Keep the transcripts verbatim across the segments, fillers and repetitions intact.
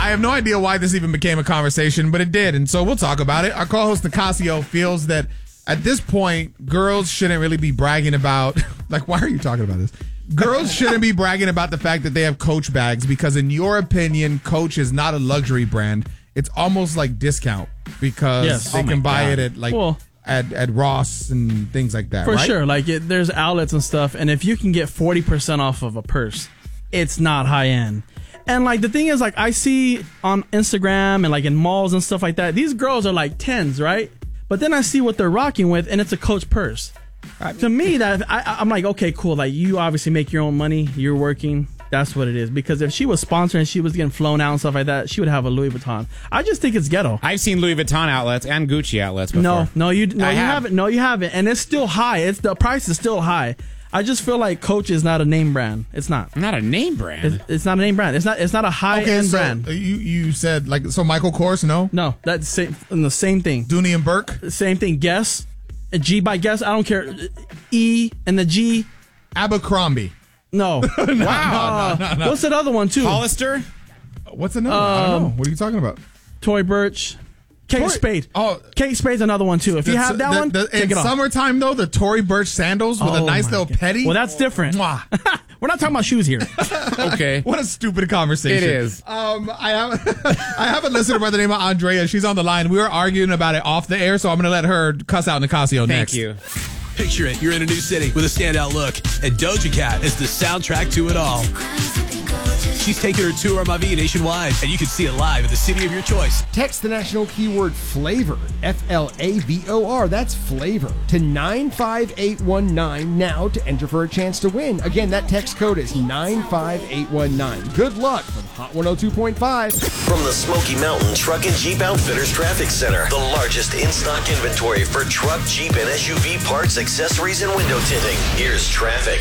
I have no idea why this even became a conversation, but it did, and so we'll talk about it. Our co-host Nicasio feels that at this point, girls shouldn't really be bragging about, like, why are you talking about this? Girls shouldn't be bragging about the fact that they have Coach bags because, in your opinion, Coach is not a luxury brand. It's almost like discount because yes. they oh can buy God. it at like well, at, at Ross and things like that. For right? sure. Like it, there's outlets and stuff, and if you can get forty percent off of a purse, it's not high end. And like the thing is, like I see on Instagram and like in malls and stuff like that, these girls are like tens, right? But then I see what they're rocking with, and it's a Coach purse. Right. To me, that I, I'm like, okay, cool. Like you obviously make your own money. You're working. That's what it is. Because if she was sponsoring, she was getting flown out and stuff like that, she would have a Louis Vuitton. I just think it's ghetto. I've seen Louis Vuitton outlets and Gucci outlets before. No, no, you no, I you have. haven't. No, you haven't. And it's still high. It's the price is still high. I just feel like Coach is not a name brand. It's not. Not a name brand. It's, it's not a name brand. It's not. It's not a high okay, end so brand. You you said like so Michael Kors, no? No, that's same, the same thing. Dooney and Burke, same thing. Guess, G by Guess. I don't care. E and the G. Abercrombie. No. no, wow. No, no, no, no. What's that other one too? Hollister. What's another? Um, I don't know. What are you talking about? Tory Burch. Kate Tory, Spade. Oh, Kate Spade's another one too. If you have that the, one, the, take in it off. Summertime though, the Tory Burch sandals with oh a nice little God. petty. Well, that's different. We're not talking about shoes here. Okay. What a stupid conversation. It is. Um, I have I have a listener by the name of Andrea. She's on the line. We were arguing about it off the air, so I'm going to let her cuss out Nicasio next. Thank you. Picture it. You're in a new city with a standout look, and Doja Cat is the soundtrack to it all. She's taking her tour on Mavi nationwide, and you can see it live at the city of your choice. Text the national keyword flavor, F L A V O R, that's flavor, to nine five eight one nine now to enter for a chance to win. Again, that text code is nine five eight one nine. Good luck from Hot one oh two point five. From the Smoky Mountain Truck and Jeep Outfitters Traffic Center, the largest in-stock inventory for truck, Jeep, and S U V parts, accessories, and window tinting. Here's traffic.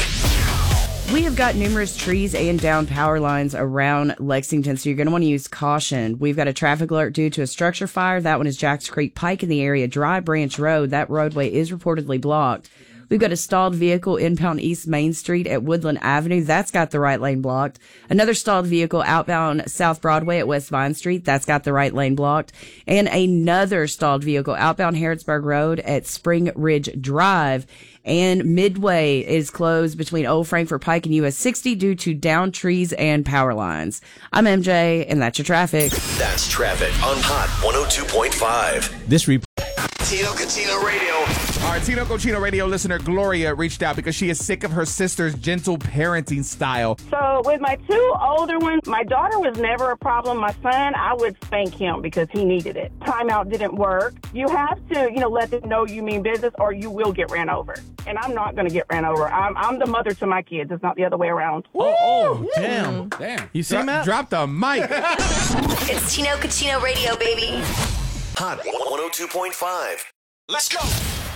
We have got numerous trees and down power lines around Lexington, so you're going to want to use caution. We've got a traffic alert due to a structure fire. That one is Jacks Creek Pike in the area. Dry Branch Road, that roadway is reportedly blocked. We've got a stalled vehicle inbound East Main Street at Woodland Avenue. That's got the right lane blocked. Another stalled vehicle outbound South Broadway at West Vine Street. That's got the right lane blocked. And another stalled vehicle outbound Harrodsburg Road at Spring Ridge Drive. And Midway is closed between Old Frankfort Pike and U S sixty due to downed trees and power lines. I'm M J, and that's your traffic. That's traffic on Hot one oh two point five. This report. Tino Cochino Radio. Our Tino Cochino Radio listener Gloria reached out because she is sick of her sister's gentle parenting style. So with my two older ones, my daughter was never a problem. My son, I would spank him because he needed it. Timeout didn't work. You have to, you know, let them know you mean business or you will get ran over. And I'm not going to get ran over. I'm, I'm the mother to my kids. It's not the other way around. Oh, oh damn. Damn. You see Dro- that? Drop the mic. It's Tino Cochino Radio, baby. Hot one oh two point five. Let's go.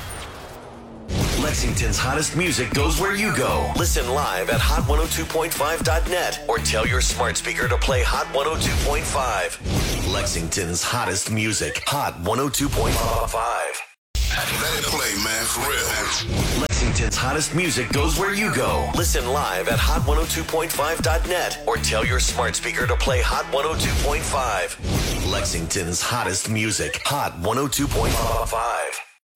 Lexington's hottest music goes where you go. Listen live at hot one oh two point five dot net or tell your smart speaker to play Hot one oh two point five. Lexington's hottest music. Hot one oh two point five. Let it play, man, for real. Lexington's hottest music goes where you go. Listen live at hot one oh two point five dot net or tell your smart speaker to play Hot one oh two point five. Lexington's hottest music. Hot one oh two point five.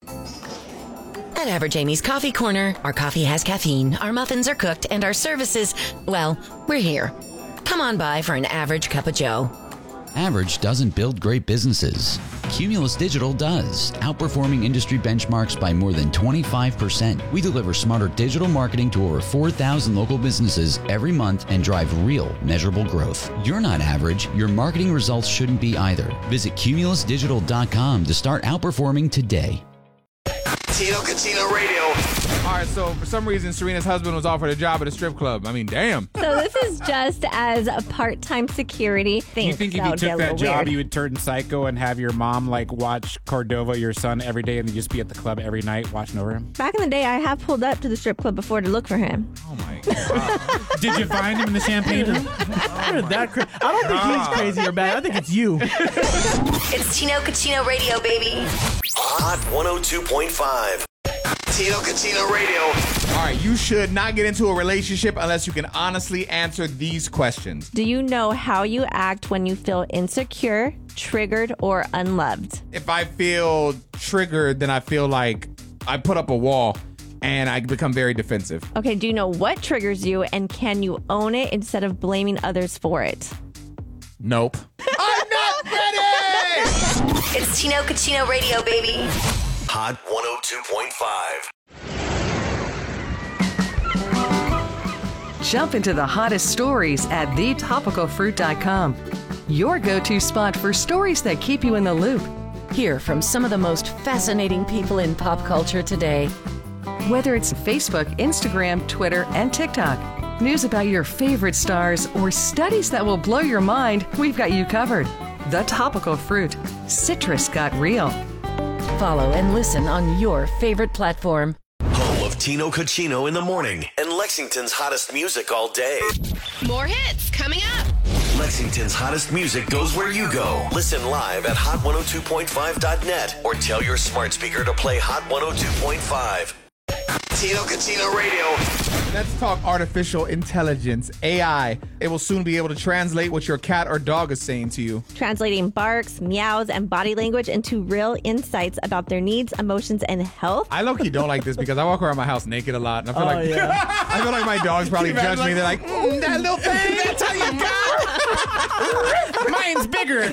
At Average Amy's Coffee Corner, our coffee has caffeine, our muffins are cooked, and our services, well, we're here. Come on by for an average cup of joe. Average doesn't build great businesses. Cumulus Digital does, outperforming industry benchmarks by more than twenty-five percent. We deliver smarter digital marketing to over four thousand local businesses every month and drive real, measurable growth. You're not average. Your marketing results shouldn't be either. Visit cumulus digital dot com to start outperforming today. Tino Cochino Radio. All right, so for some reason, Serena's husband was offered a job at a strip club. I mean, damn. So this is just as a part-time security thing. You think if so you took that job, weird. you would turn psycho and have your mom like watch Cordova, your son, every day, and just be at the club every night watching over him? Back in the day, I have pulled up to the strip club before to look for him. Oh my god! Did you find him in the champagne room? Oh that cra- I don't think he's crazy or bad. I think it's you. It's Tino Cochino Radio, baby. Hot one oh two point five. Tino Cucino Radio. All right, you should not get into a relationship unless you can honestly answer these questions. Do you know how you act when you feel insecure, triggered, or unloved? If I feel triggered, then I feel like I put up a wall and I become very defensive. Okay, do you know what triggers you, and can you own it instead of blaming others for it? Nope. I'm not ready! It's Tino Cucino Radio, baby. Hot one oh two point five. Jump into the hottest stories at the topical fruit dot com. Your go-to spot for stories that keep you in the loop. Hear from some of the most fascinating people in pop culture today. Whether it's Facebook, Instagram, Twitter, and TikTok, news about your favorite stars, or studies that will blow your mind, we've got you covered. The Topical Fruit. Citrus got real. Follow and listen on your favorite platform. Home of Tino Cucino in the morning and Lexington's hottest music all day. More hits coming up. Lexington's hottest music goes where you go. Listen live at hot one oh two point five dot net or tell your smart speaker to play Hot one oh two point five. Tino Cucino Radio. Let's talk artificial intelligence, A I. It will soon be able to translate what your cat or dog is saying to you. Translating barks, meows, and body language into real insights about their needs, emotions, and health. I low-key don't like this because I walk around my house naked a lot, and I feel Oh, like yeah. I feel like my dogs probably Can you judge me. imagine, They're like, mm, that little thing, that's how you got. Mine's bigger.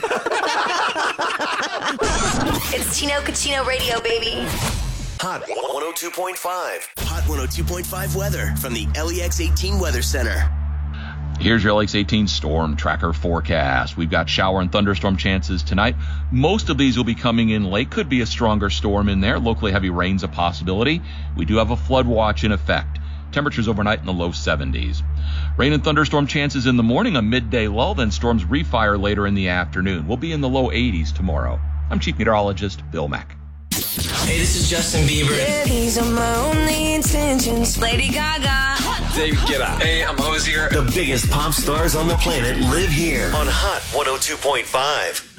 It's Tino Cucino Radio, baby. Hot one oh two point five. Hot one oh two point five weather from the L E X eighteen Weather Center. Here's your L E X eighteen storm tracker forecast. We've got shower and thunderstorm chances tonight. Most of these will be coming in late. Could be a stronger storm in there. Locally heavy rain's a possibility. We do have a flood watch in effect. Temperatures overnight in the low seventies. Rain and thunderstorm chances in the morning, a midday lull, then storms refire later in the afternoon. We'll be in the low eighties tomorrow. I'm Chief Meteorologist Bill Mack. Hey, this is Justin Bieber. Yeah, these are my only intentions. Lady Gaga. David Guetta. Hey, I'm Hosier. The biggest pop stars on the planet live here on Hot one oh two point five.